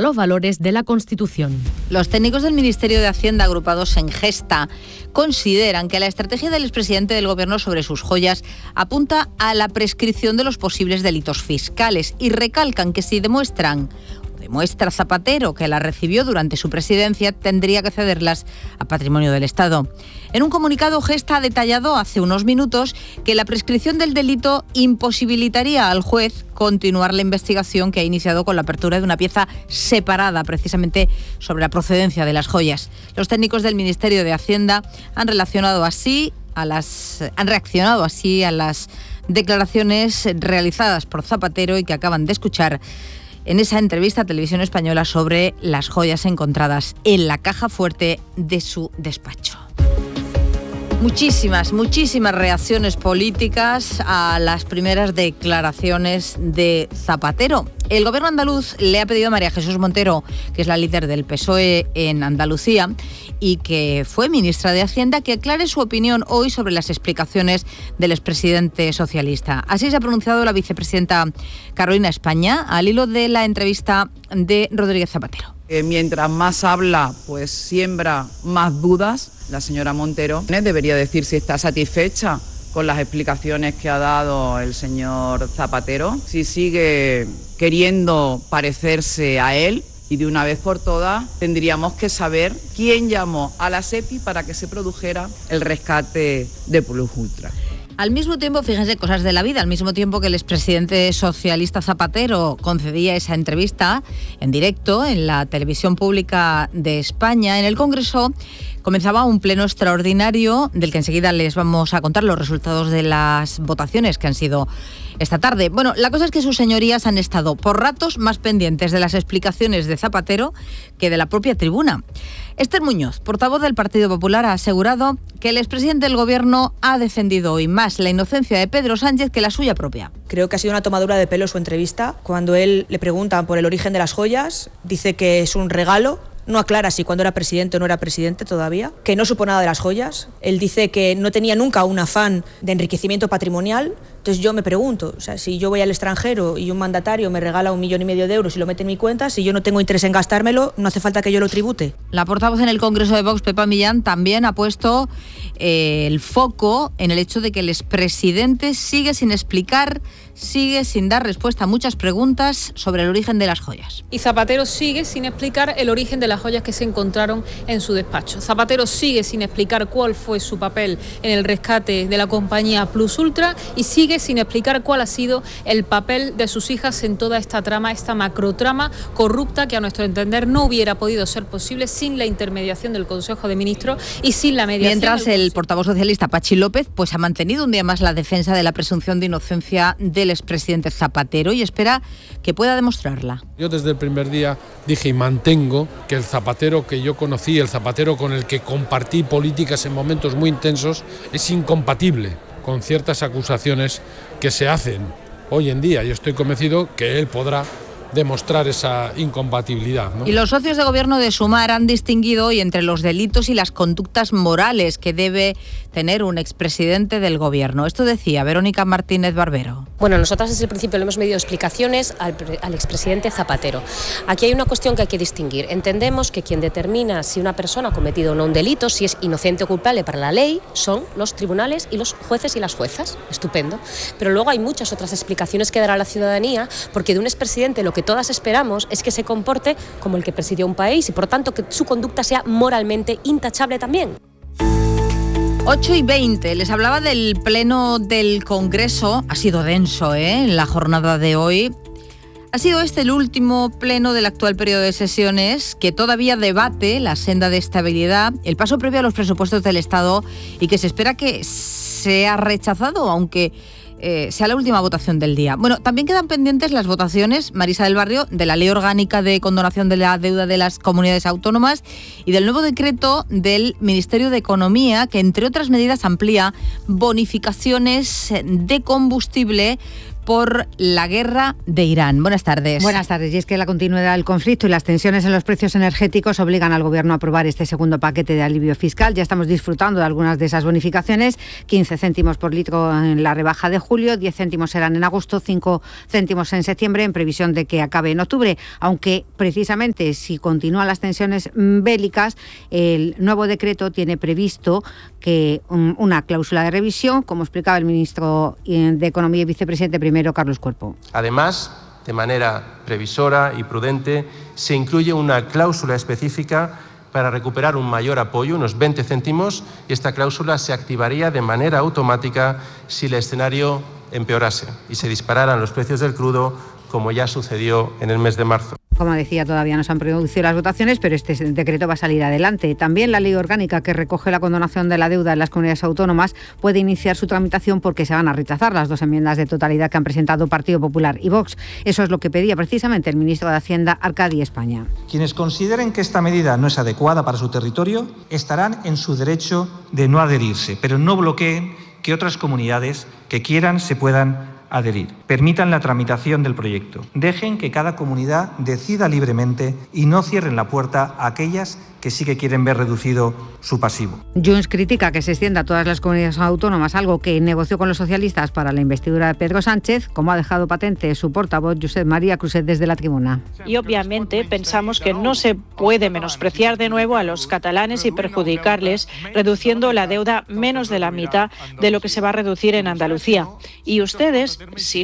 los valores de la Constitución. Los técnicos del Ministerio de Hacienda, agrupados en Gesta, consideran que la estrategia del expresidente del Gobierno sobre sus joyas apunta a la prescripción de los posibles delitos fiscales y recalcan que si demuestra Zapatero que las recibió durante su presidencia, tendría que cederlas a patrimonio del Estado. En un comunicado, Gesta ha detallado hace unos minutos que la prescripción del delito imposibilitaría al juez continuar la investigación que ha iniciado con la apertura de una pieza separada precisamente sobre la procedencia de las joyas. Los técnicos del Ministerio de Hacienda han reaccionado así a las declaraciones realizadas por Zapatero y que acaban de escuchar en esa entrevista a Televisión Española sobre las joyas encontradas en la caja fuerte de su despacho. Muchísimas reacciones políticas a las primeras declaraciones de Zapatero. El gobierno andaluz le ha pedido a María Jesús Montero, que es la líder del PSOE en Andalucía y que fue ministra de Hacienda, que aclare su opinión hoy sobre las explicaciones del expresidente socialista. Así se ha pronunciado la vicepresidenta Carolina España al hilo de la entrevista de Rodríguez Zapatero. Mientras más habla, pues siembra más dudas. La señora Montero debería decir si está satisfecha con las explicaciones que ha dado el señor Zapatero, si sigue queriendo parecerse a él, y de una vez por todas tendríamos que saber quién llamó a la SEPI para que se produjera el rescate de Plus Ultra. Al mismo tiempo, fíjense, cosas de la vida, al mismo tiempo que el expresidente socialista Zapatero concedía esa entrevista en directo en la televisión pública de España, en el Congreso comenzaba un pleno extraordinario del que enseguida les vamos a contar los resultados de las votaciones que han sido esta tarde. Bueno, la cosa es que sus señorías han estado por ratos más pendientes de las explicaciones de Zapatero que de la propia tribuna. Esther Muñoz, portavoz del Partido Popular, ha asegurado que el expresidente del Gobierno ha defendido hoy más la inocencia de Pedro Sánchez que la suya propia. Creo que ha sido una tomadura de pelo su entrevista. Cuando él le preguntan por el origen de las joyas, dice que es un regalo. No aclara si cuando era presidente o no era presidente todavía, que no supo nada de las joyas. Él dice que no tenía nunca un afán de enriquecimiento patrimonial. Entonces yo me pregunto, o sea, si yo voy al extranjero y un mandatario me regala 1,5 millones de euros y lo mete en mi cuenta, si yo no tengo interés en gastármelo, no hace falta que yo lo tribute. La portavoz en el Congreso de Vox, Pepa Millán, también ha puesto el foco en el hecho de que el expresidente sigue sin explicar, sigue sin dar respuesta a muchas preguntas sobre el origen de las joyas. Y Zapatero sigue sin explicar el origen de las joyas que se encontraron en su despacho. Zapatero sigue sin explicar cuál fue su papel en el rescate de la compañía Plus Ultra y sigue sin explicar cuál ha sido el papel de sus hijas en toda esta trama, esta macrotrama corrupta que a nuestro entender no hubiera podido ser posible sin la intermediación del Consejo de Ministros y sin la mediación. Mientras el portavoz socialista Pachi López pues ha mantenido un día más la defensa de la presunción de inocencia del expresidente Zapatero y espera que pueda demostrarla. Yo desde el primer día dije y mantengo que el Zapatero que yo conocí, el Zapatero con el que compartí políticas en momentos muy intensos, es incompatible con ciertas acusaciones que se hacen hoy en día. Yo estoy convencido que él podrá demostrar esa incompatibilidad, ¿no? Y los socios de gobierno de Sumar han distinguido hoy entre los delitos y las conductas morales que debe tener un expresidente del gobierno. Esto decía Verónica Martínez Barbero. Bueno, nosotras desde el principio le hemos medido explicaciones al expresidente Zapatero. Aquí hay una cuestión que hay que distinguir. Entendemos que quien determina si una persona ha cometido o no un delito, si es inocente o culpable para la ley, son los tribunales y los jueces y las juezas. Estupendo. Pero luego hay muchas otras explicaciones que dará la ciudadanía, porque de un expresidente lo que todas esperamos es que se comporte como el que presidió un país y por tanto que su conducta sea moralmente intachable también. 8:20, les hablaba del pleno del Congreso. Ha sido denso, en la jornada de hoy. Ha sido este el último pleno del actual periodo de sesiones que todavía debate la senda de estabilidad, el paso previo a los presupuestos del Estado y que se espera que sea rechazado, aunque sea la última votación del día. Bueno, también quedan pendientes las votaciones, Marisa del Barrio, de la Ley Orgánica de Condonación de la Deuda de las Comunidades Autónomas y del nuevo decreto del Ministerio de Economía, que entre otras medidas amplía bonificaciones de combustible por la guerra de Irán. Buenas tardes. Buenas tardes. Y es que la continuidad del conflicto y las tensiones en los precios energéticos obligan al Gobierno a aprobar este segundo paquete de alivio fiscal. Ya estamos disfrutando de algunas de esas bonificaciones. 15 céntimos por litro en la rebaja de julio, 10 céntimos serán en agosto, 5 céntimos en septiembre, en previsión de que acabe en octubre. Aunque precisamente si continúan las tensiones bélicas, el nuevo decreto tiene previsto que una cláusula de revisión, como explicaba el ministro de Economía y vicepresidente primero, Carlos Cuerpo. Además, de manera previsora y prudente, se incluye una cláusula específica para recuperar un mayor apoyo, unos 20 céntimos, y esta cláusula se activaría de manera automática si el escenario empeorase y se dispararan los precios del crudo, como ya sucedió en el mes de marzo. Como decía, todavía no se han producido las votaciones, pero este decreto va a salir adelante. También la ley orgánica que recoge la condonación de la deuda en las comunidades autónomas puede iniciar su tramitación porque se van a rechazar las 2 enmiendas de totalidad que han presentado Partido Popular y Vox. Eso es lo que pedía precisamente el ministro de Hacienda, Arcadi España. Quienes consideren que esta medida no es adecuada para su territorio estarán en su derecho de no adherirse, pero no bloqueen que otras comunidades que quieran se puedan adherir. Permitan la tramitación del proyecto. Dejen que cada comunidad decida libremente y no cierren la puerta a aquellas que sí que quieren ver reducido su pasivo. Junts critica que se extienda a todas las comunidades autónomas, algo que negoció con los socialistas para la investidura de Pedro Sánchez, como ha dejado patente su portavoz Josep María Cruzet desde la tribuna. Y obviamente pensamos que no se puede menospreciar de nuevo a los catalanes y perjudicarles, reduciendo la deuda menos de la mitad de lo que se va a reducir en Andalucía. Y ustedes,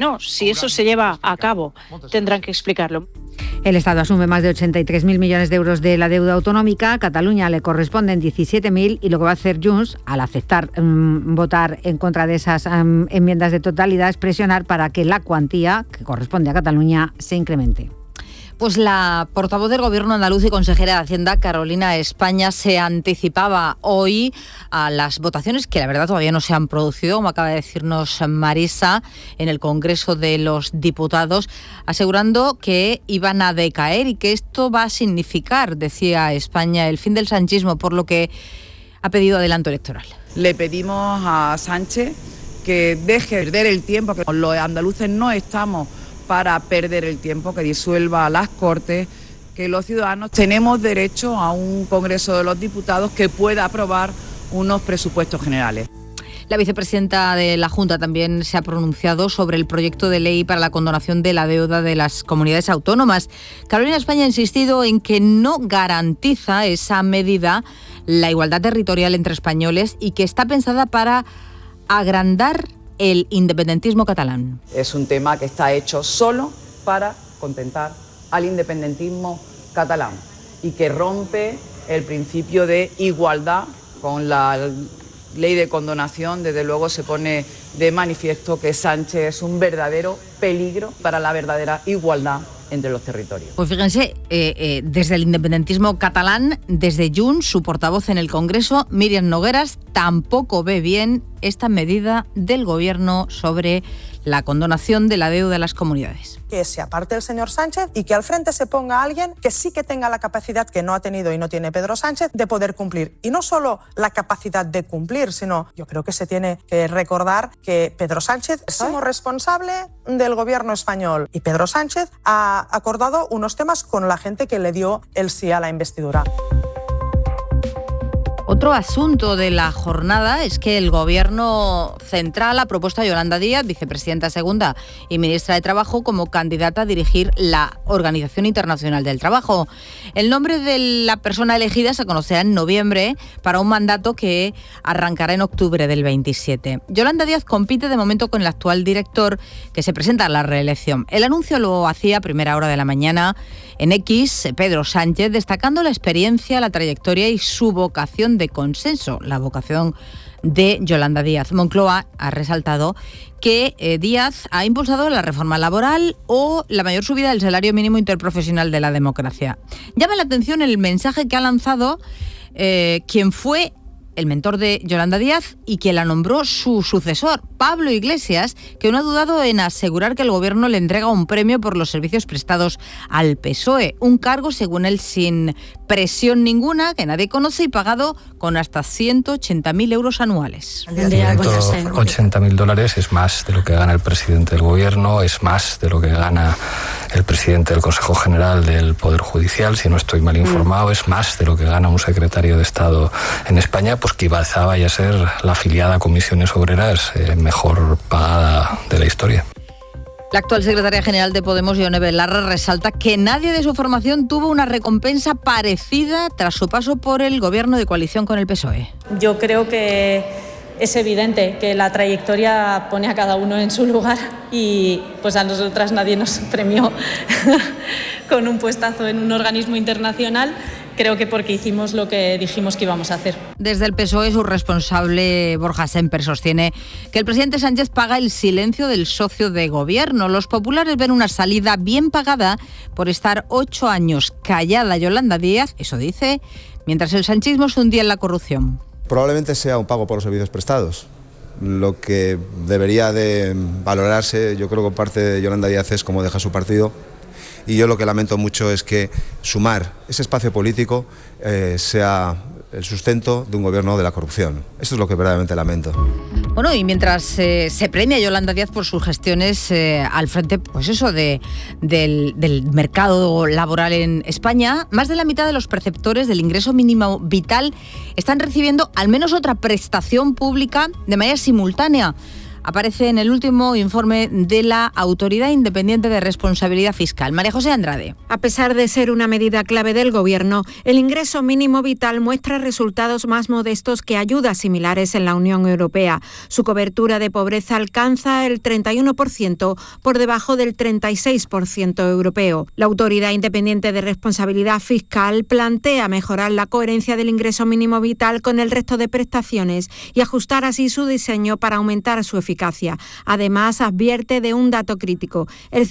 si eso se lleva a cabo, tendrán que explicarlo. El Estado asume más de 83.000 millones de euros de la deuda autonómica. A Cataluña le corresponden 17.000 y lo que va a hacer Junts, al aceptar votar en contra de esas enmiendas de totalidad, es presionar para que la cuantía que corresponde a Cataluña se incremente. Pues la portavoz del Gobierno andaluz y consejera de Hacienda, Carolina España, se anticipaba hoy a las votaciones que la verdad todavía no se han producido, como acaba de decirnos Marisa, en el Congreso de los Diputados, asegurando que iban a decaer y que esto va a significar, decía España, el fin del sanchismo, por lo que ha pedido adelanto electoral. Le pedimos a Sánchez que deje de perder el tiempo, que los andaluces no estamos para perder el tiempo, que disuelva las Cortes, que los ciudadanos tenemos derecho a un Congreso de los Diputados que pueda aprobar unos presupuestos generales. La vicepresidenta de la Junta también se ha pronunciado sobre el proyecto de ley para la condonación de la deuda de las comunidades autónomas. Carolina España ha insistido en que no garantiza esa medida la igualdad territorial entre españoles y que está pensada para agrandar el independentismo catalán. Es un tema que está hecho solo para contentar al independentismo catalán y que rompe el principio de igualdad. Con la ley de condonación, desde luego, se pone de manifiesto que Sánchez es un verdadero peligro para la verdadera igualdad entre los territorios. Pues fíjense, desde el independentismo catalán, desde Junts, su portavoz en el Congreso, Míriam Nogueras, tampoco ve bien esta medida del Gobierno sobre la condonación de la deuda de las comunidades. Que se aparte el señor Sánchez y que al frente se ponga alguien que sí que tenga la capacidad que no ha tenido y no tiene Pedro Sánchez de poder cumplir. Y no solo la capacidad de cumplir, sino yo creo que se tiene que recordar que Pedro Sánchez es el responsable del gobierno español y Pedro Sánchez ha acordado unos temas con la gente que le dio el sí a la investidura. Otro asunto de la jornada es que el Gobierno central ha propuesto a Yolanda Díaz, vicepresidenta segunda y ministra de Trabajo, como candidata a dirigir la Organización Internacional del Trabajo. El nombre de la persona elegida se conocerá en noviembre para un mandato que arrancará en octubre del 27. Yolanda Díaz compite de momento con el actual director, que se presenta a la reelección. El anuncio lo hacía a primera hora de la mañana en X, Pedro Sánchez, destacando la experiencia, la trayectoria y su vocación de consenso, la vocación de Yolanda Díaz. Moncloa ha resaltado que Díaz ha impulsado la reforma laboral o la mayor subida del salario mínimo interprofesional de la democracia. Llama la atención el mensaje que ha lanzado quien fue el mentor de Yolanda Díaz y quien la nombró su sucesor, Pablo Iglesias, que no ha dudado en asegurar que el gobierno le entrega un premio por los servicios prestados al PSOE. Un cargo, según él, sin presión ninguna, que nadie conoce y pagado con hasta 180.000 euros anuales. $180.000 es más de lo que gana el presidente del gobierno, es más de lo que gana el presidente del Consejo General del Poder Judicial, si no estoy mal informado, es más de lo que gana un secretario de Estado en España, pues que quizá vaya a ser la afiliada a Comisiones Obreras mejor pagada de la historia. La actual secretaria general de Podemos, Ione Belarra, resalta que nadie de su formación tuvo una recompensa parecida tras su paso por el gobierno de coalición con el PSOE. Yo creo que es evidente que la trayectoria pone a cada uno en su lugar y pues a nosotras nadie nos premió con un puestazo en un organismo internacional. Creo que porque hicimos lo que dijimos que íbamos a hacer. Desde el PSOE, su responsable Borja Semper sostiene que el presidente Sánchez paga el silencio del socio de gobierno. Los populares ven una salida bien pagada por estar 8 años callada Yolanda Díaz, eso dice, mientras el sanchismo se hundía en la corrupción. Probablemente sea un pago por los servicios prestados. Lo que debería de valorarse, yo creo que por parte de Yolanda Díaz, es cómo deja su partido. Y yo lo que lamento mucho es que sumar ese espacio político sea el sustento de un gobierno de la corrupción. Eso es lo que verdaderamente lamento. Bueno, y mientras se premia a Yolanda Díaz por sus gestiones al frente, pues eso, del mercado laboral en España, más de la mitad de los perceptores del ingreso mínimo vital están recibiendo al menos otra prestación pública de manera simultánea. Aparece en el último informe de la Autoridad Independiente de Responsabilidad Fiscal. María José Andrade. A pesar de ser una medida clave del Gobierno, el ingreso mínimo vital muestra resultados más modestos que ayudas similares en la Unión Europea. Su cobertura de pobreza alcanza el 31%, por debajo del 36% europeo. La Autoridad Independiente de Responsabilidad Fiscal plantea mejorar la coherencia del ingreso mínimo vital con el resto de prestaciones y ajustar así su diseño para aumentar su eficacia. Además, advierte de un dato crítico. El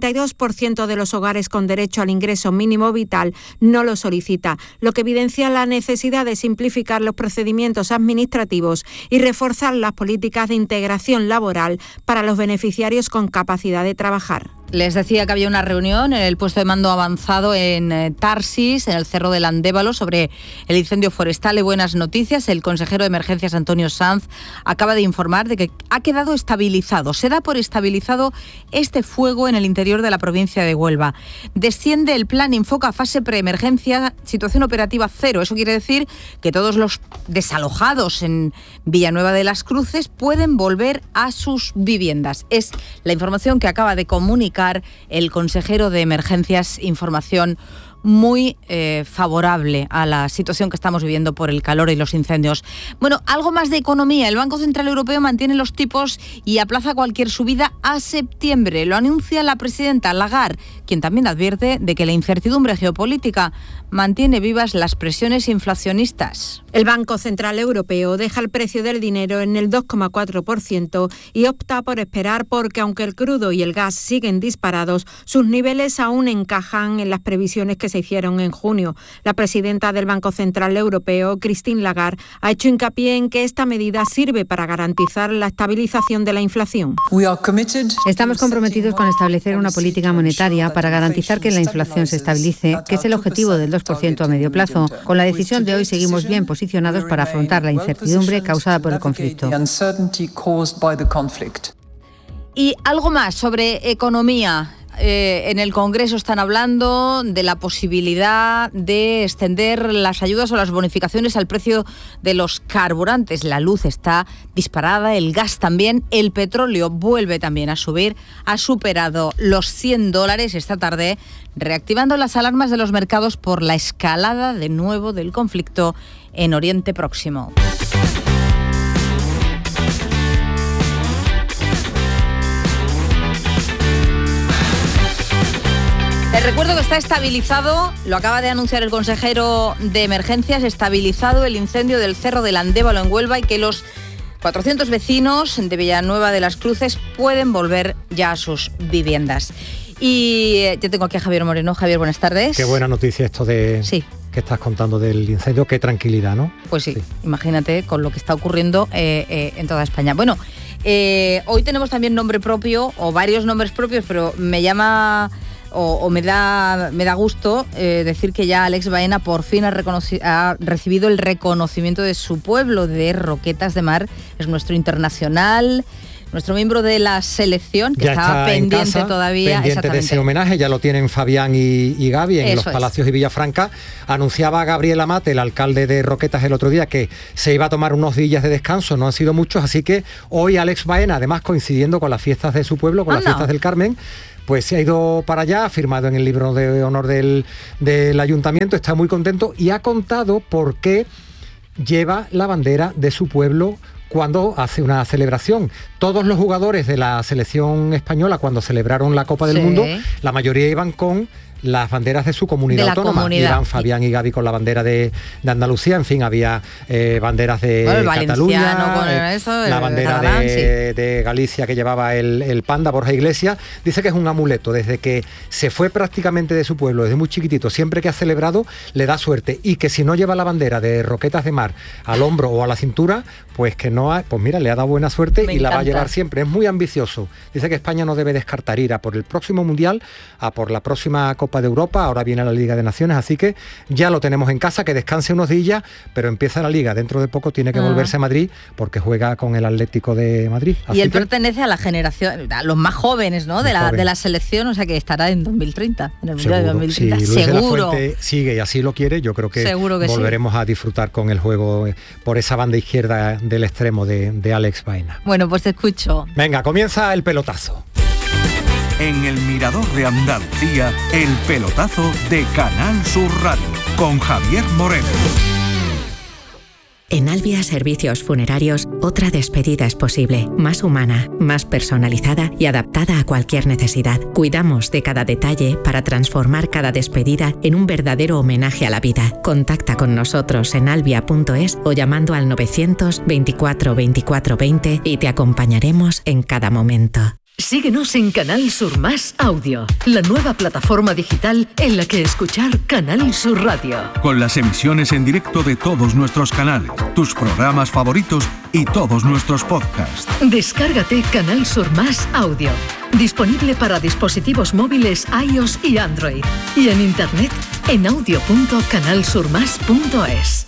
52% de los hogares con derecho al ingreso mínimo vital no lo solicita, lo que evidencia la necesidad de simplificar los procedimientos administrativos y reforzar las políticas de integración laboral para los beneficiarios con capacidad de trabajar. Les decía que había una reunión en el puesto de mando avanzado en Tarsis, en el Cerro del Andévalo, sobre el incendio forestal. Y buenas noticias, el consejero de Emergencias, Antonio Sanz, acaba de informar de que ha quedado estabilizado. Se da por estabilizado este fuego en el interior de la provincia de Huelva. Desciende el plan Infoca fase preemergencia, situación operativa cero. Eso quiere decir que todos los desalojados en Villanueva de las Cruces pueden volver a sus viviendas. Es la información que acaba de comunicar el consejero de Emergencias, información muy favorable a la situación que estamos viviendo por el calor y los incendios. Bueno, algo más de economía. El Banco Central Europeo mantiene los tipos y aplaza cualquier subida a septiembre. Lo anuncia la presidenta Lagarde, quien también advierte de que la incertidumbre geopolítica mantiene vivas las presiones inflacionistas. El Banco Central Europeo deja el precio del dinero en el 2,4% y opta por esperar porque, aunque el crudo y el gas siguen disparados, sus niveles aún encajan en las previsiones que se hicieron en junio. La presidenta del Banco Central Europeo, Christine Lagarde, ha hecho hincapié en que esta medida sirve para garantizar la estabilización de la inflación. Estamos comprometidos con establecer una política monetaria para garantizar que la inflación se estabilice, que es el objetivo del 2% a medio plazo. Con la decisión de hoy seguimos bien posicionados para afrontar la incertidumbre causada por el conflicto. Y algo más sobre economía. En el Congreso están hablando de la posibilidad de extender las ayudas o las bonificaciones al precio de los carburantes. La luz está disparada, el gas también, el petróleo vuelve también a subir. Ha superado los $100 esta tarde, reactivando las alarmas de los mercados por la escalada de nuevo del conflicto en Oriente Próximo. Les recuerdo que está estabilizado, lo acaba de anunciar el consejero de Emergencias, estabilizado el incendio del Cerro del Andévalo en Huelva y que los 400 vecinos de Villanueva de las Cruces pueden volver ya a sus viviendas. Y yo tengo aquí a Javier Moreno. Javier, buenas tardes. Qué buena noticia esto de... Sí. que estás contando del incendio, qué tranquilidad, ¿no? Pues sí, imagínate con lo que está ocurriendo en toda España. Bueno, hoy tenemos también nombre propio, o varios nombres propios, pero me llama... O me da gusto decir que ya Alex Baena por fin ha recibido el reconocimiento de su pueblo, de Roquetas de Mar. Es nuestro internacional, nuestro miembro de la selección, que estaba pendiente casa, todavía. Pendiente de ese homenaje, ya lo tienen Fabián y Gaby en Los Palacios y Villafranca. Anunciaba Gabriel Amate, el alcalde de Roquetas, el otro día, que se iba a tomar unos días de descanso, no han sido muchos, así que hoy Alex Baena, además coincidiendo con las fiestas de su pueblo, con las fiestas del Carmen, pues se ha ido para allá, ha firmado en el libro de honor del ayuntamiento, está muy contento y ha contado por qué lleva la bandera de su pueblo cuando hace una celebración. Todos los jugadores de la selección española, cuando celebraron la Copa del Mundo, la mayoría iban con las banderas de su comunidad autónoma. Iban Fabián y Gaby con la bandera de Andalucía, en fin, había banderas de Cataluña, la bandera de Galicia que llevaba el panda Borja Iglesias. Dice que es un amuleto, desde que se fue prácticamente de su pueblo, desde muy chiquitito, siempre que ha celebrado le da suerte, y que si no lleva la bandera de Roquetas de Mar al hombro o a la cintura, pues que no ha, pues mira, le ha dado buena suerte y la va a llevar siempre. Es muy ambicioso. Dice que España no debe descartar ir a por el próximo Mundial, a por la próxima Copa de Europa, ahora viene la Liga de Naciones, así que ya lo tenemos en casa, que descanse unos días, pero empieza la Liga, dentro de poco tiene que volverse a Madrid, porque juega con el Atlético de Madrid. Así y él pertenece a la generación, a los más jóvenes, ¿no? De la selección, o sea que estará en 2030, en el Mundial de 2030, si Luis de la Fuente sigue y así lo quiere, yo creo que volveremos a disfrutar con el juego por esa banda izquierda del extremo de Alex Baena. Bueno, pues te escucho. Venga, comienza el pelotazo. En el Mirador de Andalucía, el pelotazo de Canal Sur Radio, con Javier Moreno. En Albia Servicios Funerarios, otra despedida es posible, más humana, más personalizada y adaptada a cualquier necesidad. Cuidamos de cada detalle para transformar cada despedida en un verdadero homenaje a la vida. Contacta con nosotros en albia.es o llamando al 924 24 20 y te acompañaremos en cada momento. Síguenos en Canal Sur Más Audio, la nueva plataforma digital en la que escuchar Canal Sur Radio. Con las emisiones en directo de todos nuestros canales, tus programas favoritos y todos nuestros podcasts. Descárgate Canal Sur Más Audio, disponible para dispositivos móviles iOS y Android, y en internet en audio.canalsurmas.es.